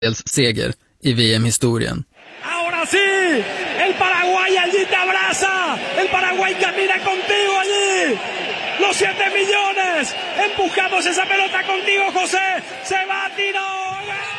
seger i VM-historien. Ahora sí, el Paraguay allí te abraza, el Paraguay camina contigo allí, los 7 millones, empujamos esa pelota contigo, José, se va a tirar.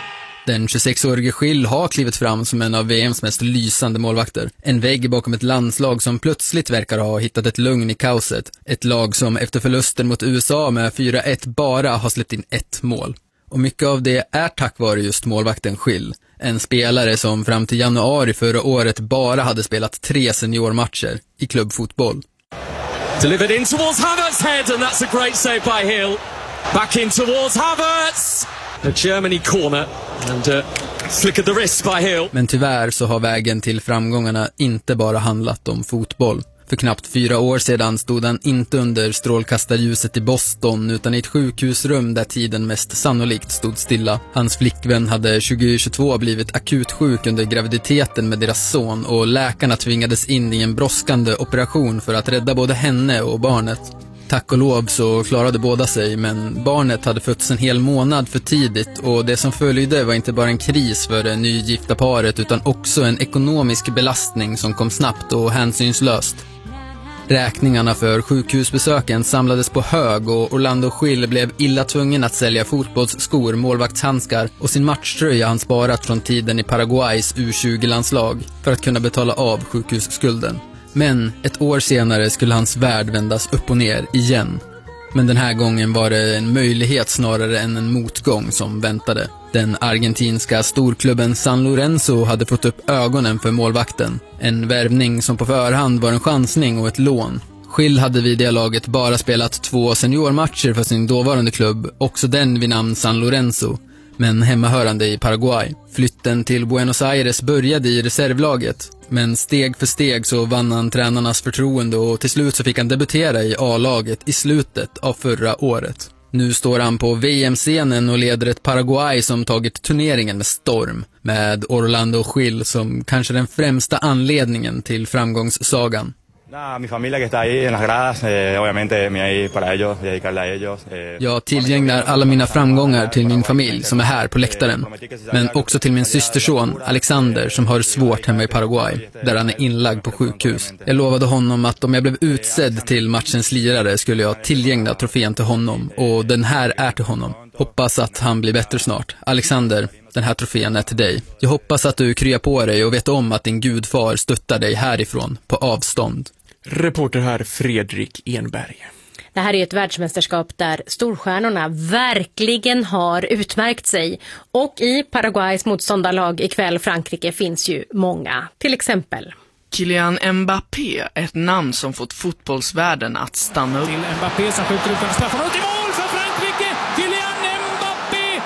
Den 26-årige Schill har klivit fram som en av VMs mest lysande målvakter. En vägg bakom ett landslag som plötsligt verkar ha hittat ett lugn i kaoset. Ett lag som efter förlusten mot USA med 4-1 bara har släppt in 1 mål. Och mycket av det är tack vare just målvakten Schill. En spelare som fram till januari förra året bara hade spelat 3 seniormatcher i klubbfotboll. Delivered in towards Havertz's head and that's a great save by Hill. Back in towards Havertz. A Germany corner and flick of the wrist by Hill. Men tyvärr så har vägen till framgångarna inte bara handlat om fotboll. För knappt 4 år sedan stod han inte under strålkastarljuset i Boston utan i ett sjukhusrum där tiden mest sannolikt stod stilla. Hans flickvän hade 2022 blivit akut sjuk under graviditeten med deras son och läkarna tvingades in i en brådskande operation för att rädda både henne och barnet. Tack och lov så klarade båda sig, men barnet hade fötts en hel månad för tidigt och det som följde var inte bara en kris för det nygifta paret utan också en ekonomisk belastning som kom snabbt och hänsynslöst. Räkningarna för sjukhusbesöken samlades på hög och Orlando Schill blev illa tvungen att sälja fotbollsskor, målvaktshandskar och sin matchtröja han sparat från tiden i Paraguays U20-landslag för att kunna betala av sjukhusskulden. Men ett år senare skulle hans värld vändas upp och ner igen. Men den här gången var det en möjlighet snarare än en motgång som väntade. Den argentinska storklubben San Lorenzo hade fått upp ögonen för målvakten. En värvning som på förhand var en chansning och ett lån. Schill hade vid det laget bara spelat 2 seniormatcher för sin dåvarande klubb, också den vid namn San Lorenzo, men hemmahörande i Paraguay. Flytten till Buenos Aires började i reservlaget, men steg för steg så vann han tränarnas förtroende och till slut så fick han debutera i A-laget i slutet av förra året. Nu står han på VM-scenen och leder ett Paraguay som tagit turneringen med storm, med Orlando Schill som kanske den främsta anledningen till framgångssagan. Mi familia que está ahí en las gradas, obviamente me ahí para ellos, dedicarle a ellos. Jag tillgänglar alla mina framgångar till min familj som är här på läktaren, men också till min systerson Alexander som har det svårt hemma i Paraguay, där han är inlagd på sjukhus. Jag lovade honom att om jag blev utsedd till matchens lirare skulle jag tillgängla trofén till honom, och den här är till honom. Hoppas att han blir bättre snart. Alexander, den här trofén är till dig. Jag hoppas att du kryar på dig och vet om att din gudfar stöttar dig härifrån på avstånd. Reporter här Fredrik Enberg. Det här är ett världsmästerskap där storstjärnorna verkligen har utmärkt sig. Och i Paraguays motståndarlag ikväll Frankrike finns ju många. Till exempel Kylian Mbappé, ett namn som fått fotbollsvärlden att stanna upp. Till Mbappé som skjuter utanför straffområdet i mål för Frankrike! Kylian Mbappé!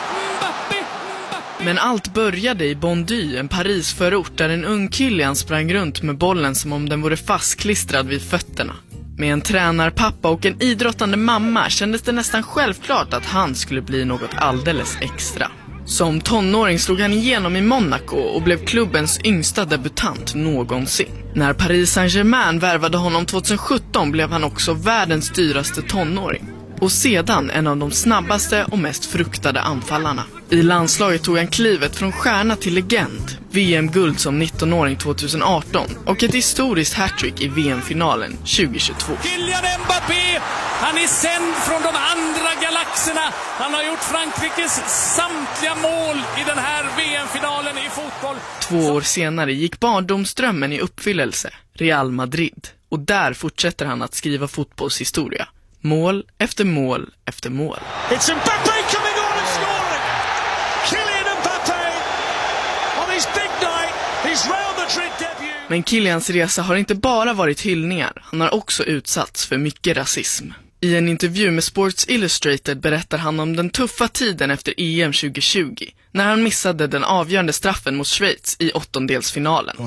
Men allt började i Bondy, en Parisförort där en ung Kylian sprang runt med bollen som om den vore fastklistrad vid fötterna. Med en tränarpappa och en idrottande mamma kändes det nästan självklart att han skulle bli något alldeles extra. Som tonåring slog han igenom i Monaco och blev klubbens yngsta debutant någonsin. När Paris Saint-Germain värvade honom 2017 blev han också världens dyraste tonåring. Och sedan en av de snabbaste och mest fruktade anfallarna. I landslaget tog han klivet från stjärna till legend. VM-guld som 19-åring 2018 och ett historiskt hattrick i VM-finalen 2022. Kylian Mbappé, han är sänd från de andra galaxerna. Han har gjort Frankrikes samtliga mål i den här VM-finalen i fotboll. 2 år senare gick barndomsdrömmen i uppfyllelse, Real Madrid. Och där fortsätter han att skriva fotbollshistoria. Mål efter mål efter mål. It's Mbappé coming on and scoring. Kylian Mbappé on his big night, his Real Madrid debut. Men Kylians resa har inte bara varit hyllningar. Han har också utsatts för mycket rasism. I en intervju med Sports Illustrated berättar han om den tuffa tiden efter EM 2020, när han missade den avgörande straffen mot Schweiz i åttondelsfinalen.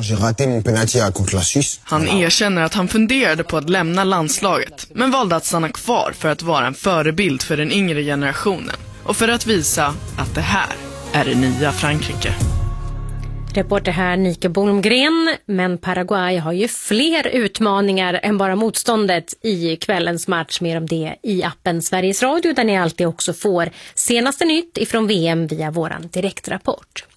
Han erkänner att han funderade på att lämna landslaget, men valde att stanna kvar för att vara en förebild för den yngre generationen och för att visa att det här är det nya Frankrike. Reporter här Nike Bolmgren, men Paraguay har ju fler utmaningar än bara motståndet i kvällens match. Mer om det i appen Sveriges Radio där ni alltid också får senaste nytt ifrån VM via våran direktrapport.